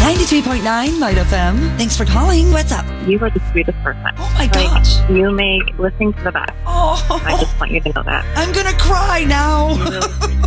92.9 Light FM. Thanks for calling. What's up? You are the sweetest person. Oh my gosh. You make listening to the best. Oh, I just want you to know that. I'm going to cry now.